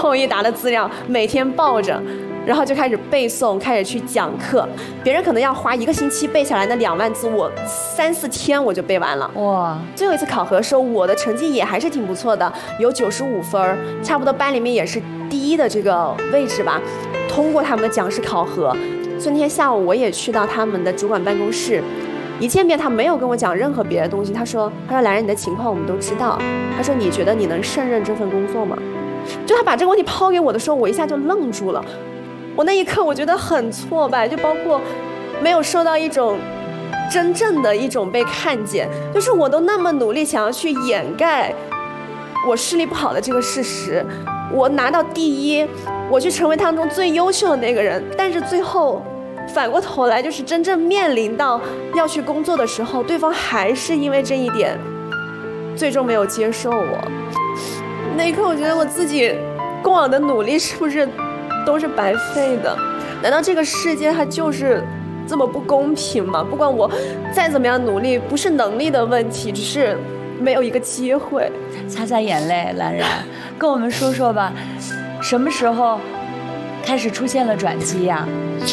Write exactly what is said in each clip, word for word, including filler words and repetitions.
后一沓的资料每天抱着，然后就开始背诵，开始去讲课。别人可能要花一个星期背下来那两万字，我三四天我就背完了。哇！最后一次考核的时候，我的成绩也还是挺不错的，有九十五分，差不多班里面也是第一的这个位置吧。通过他们的讲师考核，所以那天下午我也去到他们的主管办公室。一见面，他没有跟我讲任何别的东西。他说：“他说兰然，你的情况我们都知道。他说你觉得你能胜任这份工作吗？”就他把这个问题抛给我的时候，我一下就愣住了。我那一刻我觉得很挫败，就包括没有受到一种真正的一种被看见，就是我都那么努力想要去掩盖我视力不好的这个事实，我拿到第一，我去成为当中最优秀的那个人，但是最后。反过头来，就是真正面临到要去工作的时候，对方还是因为这一点，最终没有接受我。那一刻，我觉得我自己过往的努力是不是都是白费的？难道这个世界它就是这么不公平吗？不管我再怎么样努力，不是能力的问题，只是没有一个机会。 擦擦眼泪，兰然，跟我们说说吧，什么时候开始出现了转机呀？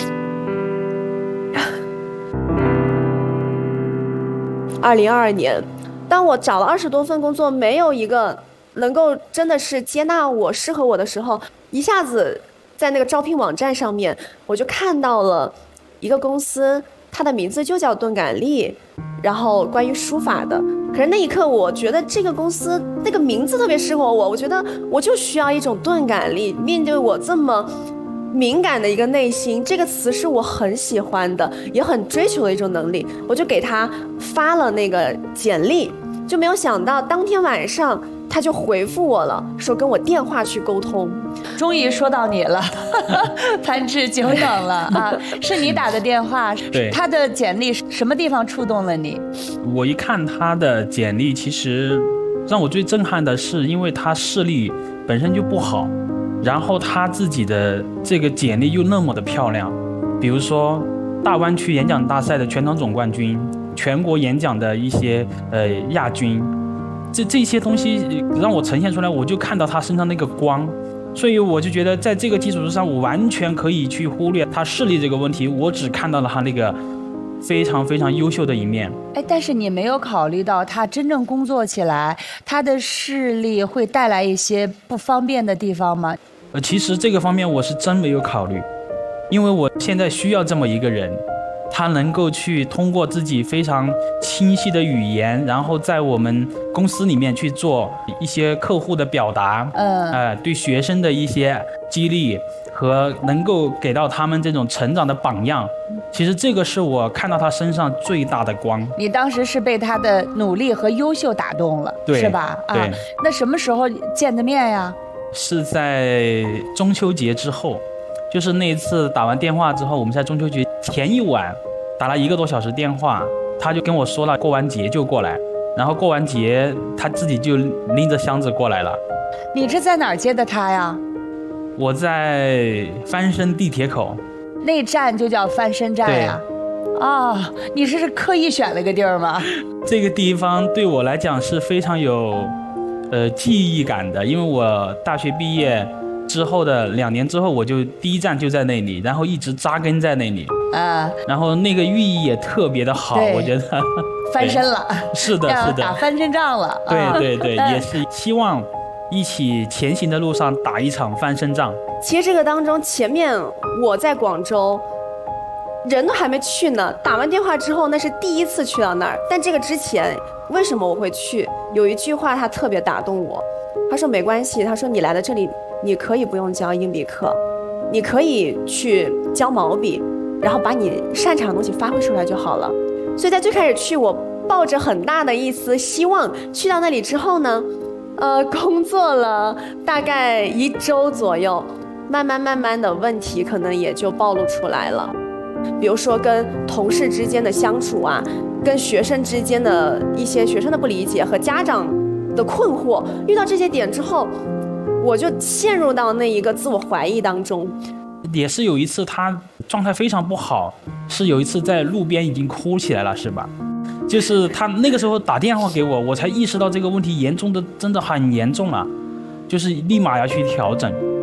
二零二二年，当我找了二十多份工作，没有一个能够真的是接纳我、适合我的时候，一下子在那个招聘网站上面，我就看到了一个公司，它的名字就叫钝感力，然后关于书法的。可是那一刻，我觉得这个公司那个名字特别适合我，我觉得我就需要一种钝感力，面对我这么敏感的一个内心，这个词是我很喜欢的，也很追求的一种能力。我就给他发了那个简历，就没有想到当天晚上他就回复我了，说跟我电话去沟通。 终于说到你了，潘志，久等了啊！是你打的电话， 对， 他的简历什么地方触动了你？ 我一看他的简历，其实让我最震撼的是，因为他视力本身就不好。然后他自己的这个简历又那么的漂亮，比如说大湾区演讲大赛的全场总冠军，全国演讲的一些呃亚军，这这些东西让我呈现出来，我就看到他身上那个光，所以我就觉得在这个基础之上，我完全可以去忽略他视力这个问题，我只看到了他那个非常非常优秀的一面。 哎，但是你没有考虑到他真正工作起来，他的视力会带来一些不方便的地方吗？ 呃，其实这个方面我是真没有考虑，因为我现在需要这么一个人，他能够去通过自己非常清晰的语言，然后在我们公司里面去做一些客户的表达，嗯，呃，对学生的一些激励和能够给到他们这种成长的榜样。其实这个是我看到他身上最大的光。 你当时是被他的努力和优秀打动了， 对， 是吧？ 对。 啊，那什么时候见的面呀？ 是在中秋节之后，就是那一次打完电话之后，我们在中秋节前一晚打了一个多小时电话，他就跟我说了过完节就过来，然后过完节他自己就拎着箱子过来了。 你这在哪儿接的他呀？ 我在翻身地铁口， 那站就叫翻身站呀。啊、哦，你这是刻意选了个地儿吗？ 这个地方对我来讲是非常有呃记忆感的，因为我大学毕业之后的两年之后，我就第一站就在那里，然后一直扎根在那里啊。然后那个寓意也特别的好，我觉得翻身了， 是的，是的， 打翻身仗了。 对对对，也是希望一起前行的路上打一场翻身仗。 其实这个当中，前面我在广州，人都还没去呢，打完电话之后，那是第一次去到那儿。但这个之前，为什么我会去？有一句话他特别打动我，他说没关系，他说你来到这里，你可以不用教硬笔课，你可以去教毛笔，然后把你擅长的东西发挥出来就好了。所以在最开始去，我抱着很大的一丝希望，去到那里之后呢，呃，工作了大概一周左右，慢慢慢慢的问题可能也就暴露出来了。比如说跟同事之间的相处啊，跟学生之间的一些学生的不理解和家长的困惑，遇到这些点之后，我就陷入到那一个自我怀疑当中。 也是有一次他状态非常不好，是有一次在路边已经哭起来了，是吧？就是他那个时候打电话给我，我才意识到这个问题严重的真的很严重了，就是立马要去调整。